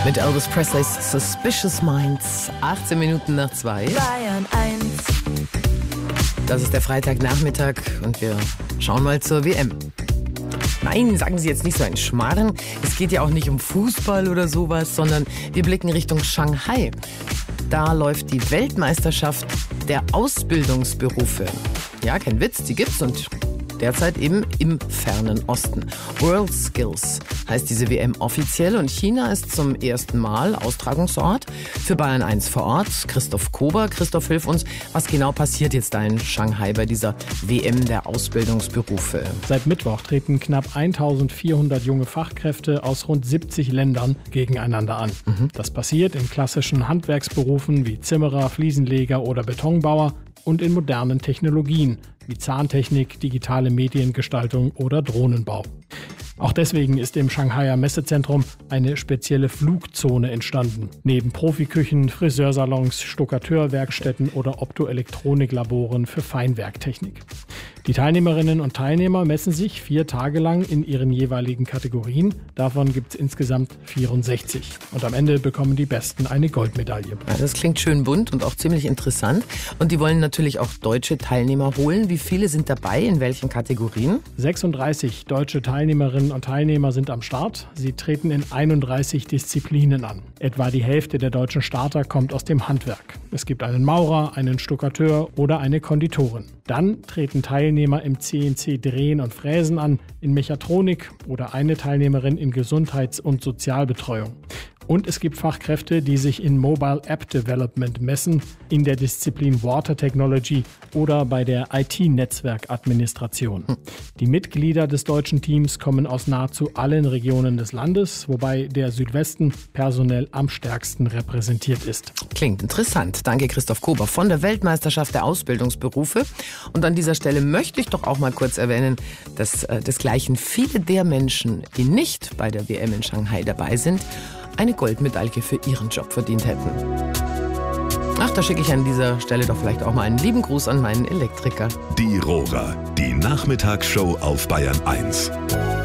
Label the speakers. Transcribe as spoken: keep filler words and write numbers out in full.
Speaker 1: Mit Elvis Presleys Suspicious Minds. achtzehn Minuten nach zwei.
Speaker 2: Bayern eins.
Speaker 1: Das ist der Freitagnachmittag und wir schauen mal zur W M. Nein, sagen Sie jetzt nicht so ein Schmarrn. Es geht ja auch nicht um Fußball oder sowas, sondern wir blicken Richtung Shanghai. Da läuft die Weltmeisterschaft der Ausbildungsberufe. Ja, kein Witz, die gibt's und derzeit eben im fernen Osten. World Skills heißt diese W M offiziell und China ist zum ersten Mal Austragungsort. Für Bayern eins vor Ort Christoph Kober. Christoph, hilf uns, was genau passiert jetzt da in Shanghai bei dieser W M der Ausbildungsberufe?
Speaker 3: Seit Mittwoch treten knapp eintausendvierhundert junge Fachkräfte aus rund siebzig Ländern gegeneinander an. Mhm. Das passiert in klassischen Handwerksberufen wie Zimmerer, Fliesenleger oder Betonbauer und in modernen Technologien wie Zahntechnik, digitale Mediengestaltung oder Drohnenbau. Auch deswegen ist im Shanghaier Messezentrum eine spezielle Flugzone entstanden. Neben Profiküchen, Friseursalons, Stuckateurwerkstätten oder Optoelektroniklaboren für Feinwerktechnik. Die Teilnehmerinnen und Teilnehmer messen sich vier Tage lang in ihren jeweiligen Kategorien. Davon gibt es insgesamt vierundsechzig. Und am Ende bekommen die Besten eine Goldmedaille.
Speaker 1: Ja, das klingt schön bunt und auch ziemlich interessant. Und die wollen natürlich auch deutsche Teilnehmer holen. Wie viele sind dabei? In welchen Kategorien?
Speaker 3: sechsunddreißig deutsche Teilnehmerinnen und Teilnehmer sind am Start. Sie treten in einunddreißig Disziplinen an. Etwa die Hälfte der deutschen Starter kommt aus dem Handwerk. Es gibt einen Maurer, einen Stuckateur oder eine Konditorin. Dann treten Teilnehmer im C N C-Drehen und Fräsen an, in Mechatronik oder eine Teilnehmerin in Gesundheits- und Sozialbetreuung. Und es gibt Fachkräfte, die sich in Mobile App Development messen, in der Disziplin Water Technology oder bei der I T-Netzwerkadministration. Die Mitglieder des deutschen Teams kommen aus nahezu allen Regionen des Landes, wobei der Südwesten personell am stärksten repräsentiert ist.
Speaker 1: Klingt interessant. Danke, Christoph Kober von der Weltmeisterschaft der Ausbildungsberufe. Und an dieser Stelle möchte ich doch auch mal kurz erwähnen, dass äh, desgleichen viele der Menschen, die nicht bei der W M in Shanghai dabei sind, eine Goldmedaille für ihren Job verdient hätten. Ach, da schicke ich an dieser Stelle doch vielleicht auch mal einen lieben Gruß an meinen Elektriker.
Speaker 4: Die Rohrer, die Nachmittagsshow auf Bayern eins.